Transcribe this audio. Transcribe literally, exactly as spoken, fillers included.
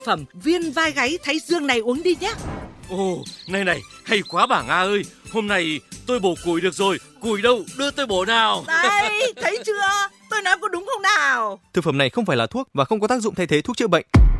phẩm viên vai gáy thái dương này uống đi nhé. Ồ, này này, hay quá bà Nga ơi. Hôm nay tôi bổ củi được rồi. Củi đâu, đưa tôi bổ nào. Đây, thấy chưa? Tôi nói có đúng không nào? Thực phẩm này không phải là thuốc và không có tác dụng thay thế thuốc chữa bệnh.